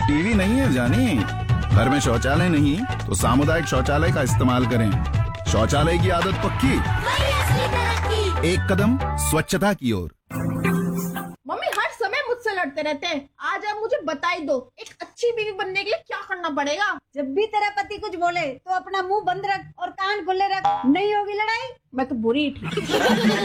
TV नहीं है जानी, घर में शौचालय नहीं तो सामुदायिक शौचालय का इस्तेमाल करें। शौचालय की आदत पक्की, एक कदम स्वच्छता की ओर। मम्मी हर समय मुझसे लड़ते रहते हैं, आज आप मुझे बता ही दो, एक अच्छी बीवी बनने के लिए क्या करना पड़ेगा? जब भी तेरा पति कुछ बोले तो अपना मुंह बंद रख और कान खुले रख, नहीं होगी लड़ाई। मैं तो बुरी थी।